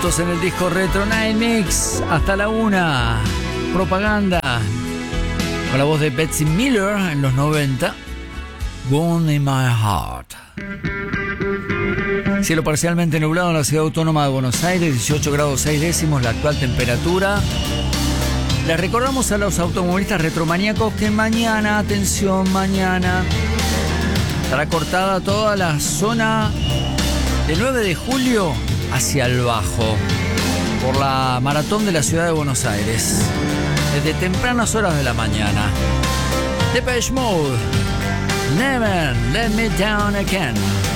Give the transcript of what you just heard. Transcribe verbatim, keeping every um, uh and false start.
Juntos en el disco Retro Night Mix hasta la una. Propaganda con la voz de Betsy Miller en los noventa. Gone in My Heart. Cielo parcialmente nublado en la ciudad autónoma de Buenos Aires, dieciocho grados seis décimos la actual temperatura. Les recordamos a los automovilistas retromaníacos que mañana, atención, mañana estará cortada toda la zona del nueve de julio hacia el Bajo por la maratón de la ciudad de Buenos Aires desde tempranas horas de la mañana. Depeche Mode, Never Let Me Down Again.